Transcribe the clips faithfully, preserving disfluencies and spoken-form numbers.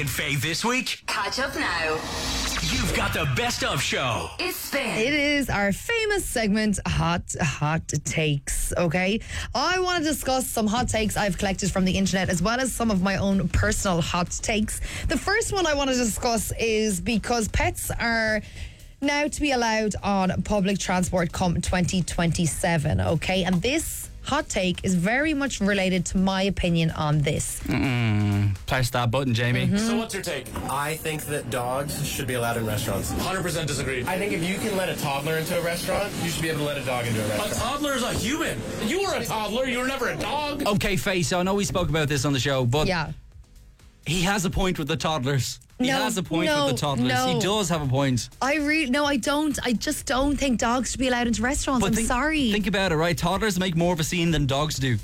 and Faye this week? Catch up now. You've got the best of show. It's Spin. It is our famous segment, Hot, Hot Takes, okay? I want to discuss some hot takes I've collected from the internet as well as some of my own personal hot takes. The first one I want to discuss is because pets are now to be allowed on public transport come twenty twenty-seven, okay? And this hot take is very much related to my opinion on this. Mm, press that button, Jamie. Mm-hmm. So what's your take? I think that dogs should be allowed in restaurants. one hundred percent disagree. I think if you can let a toddler into a restaurant, you should be able to let a dog into a A restaurant. toddler is a human. You were a toddler. You were never a dog. Okay, Faye, so I know we spoke about this on the show, but Yeah. he has a point with the toddlers. He No, has a point no, with the toddlers. no. He does have a point. I really, no, I don't. I just don't think dogs should be allowed into restaurants. I'm think, sorry. Think about it, right? Toddlers make more of a scene than dogs do.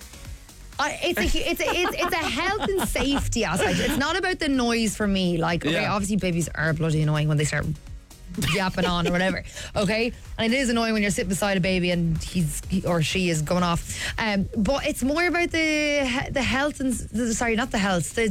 I, it's a it's a it's, it's a health and safety aspect. It's not about the noise for me. Like, okay, Yeah. obviously babies are bloody annoying when they start yapping on or whatever. Okay, and it is annoying when you're sitting beside a baby and he's he or she is going off. Um, but it's more about the he- the health and the, sorry, not the health, the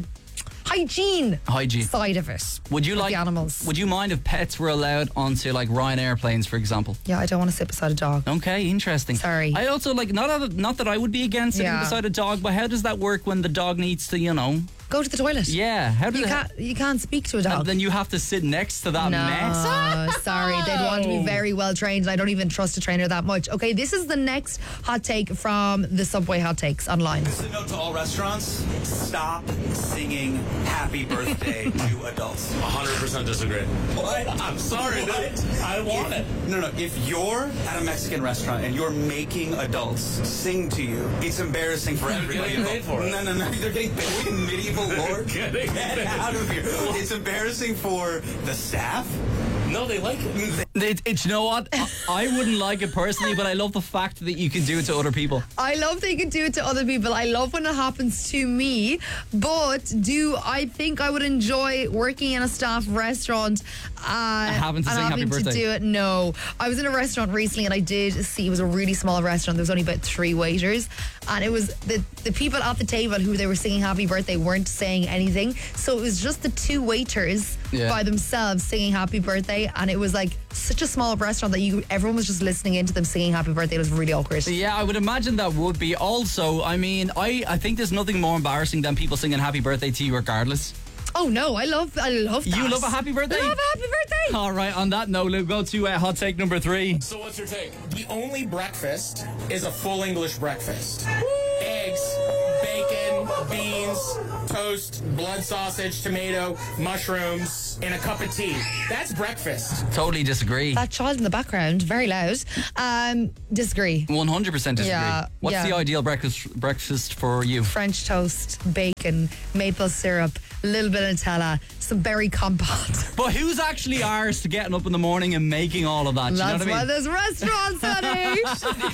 hygiene Hygiene. side of it. Would you with like the animals? Would you mind if pets were allowed onto like Ryanair planes, for example? Yeah, I don't want to sit beside a dog. Okay, interesting. Sorry. I also like not that, not that I would be against sitting Yeah. beside a dog, but how does that work when the dog needs to, you know? Go to the toilet. Yeah. How does You it? can't you can't speak to a dog. Then you have to sit next to that No, mess. sorry. They'd want to be very well trained, and I don't even trust a trainer that much. Okay, this is the next hot take from the Subway Hot Takes online. This is a note to all restaurants. Stop singing happy birthday to adults. one hundred percent disagree. What? I'm sorry, dude. I want it. No, no. If you're at a Mexican restaurant and you're making adults sing to you, it's embarrassing for everybody. getting paid for it. No, no, no. They're getting paid in medieval lore. Getting Get paid. out of here. It's embarrassing for the staff. No, they like it. It, it's you know what? I, I wouldn't like it personally, but I love the fact that you can do it to other people. I love that you can do it to other people. I love when it happens to me. But do I think I would enjoy working in a staff restaurant uh, Having to and sing happy having to birthday. do it? No. I was in a restaurant recently and I did see, it was a really small restaurant. There was only about three waiters. And it was the, the people at the table who they were singing happy birthday weren't saying anything. So it was just the two waiters Yeah. by themselves singing happy birthday. And it was like such a small restaurant that you everyone was just listening into them singing happy birthday. It was really awkward. Yeah, I would imagine that would be. Also, I mean, I, I think there's nothing more embarrassing than people singing happy birthday to you regardless. Oh no, I love I love that. You love a happy birthday? I love a happy birthday. All right, on that note, we'll go to uh, hot take number three. So what's your take? The only breakfast is a full English breakfast. Eggs, bacon, beans, toast, blood sausage, tomato, mushrooms, and a cup of tea. That's breakfast. Totally disagree. That child in the background, very loud. Um, disagree. one hundred percent disagree. Yeah, What's yeah. the ideal breakfast breakfast for you? French toast, bacon, maple syrup, a little bit of Nutella, some berry compote. But who's actually ours to getting up in the morning and making all of that? Do you know That's what I why mean? there's restaurants, honey.